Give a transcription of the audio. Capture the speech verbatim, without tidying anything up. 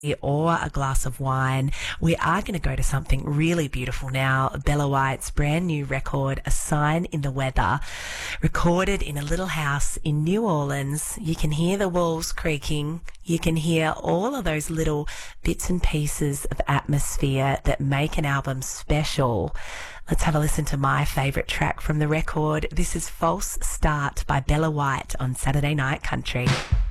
or a glass of wine, we are going to go to something really beautiful now. Bella White's brand new record, A Sign in the Weather, recorded in a little house in New Orleans. You can hear the walls creaking. You can hear all of those little bits and pieces of atmosphere that make an album special. Let's have a listen to my favourite track from the record. This is False Start by Bella White on Saturday Night Country.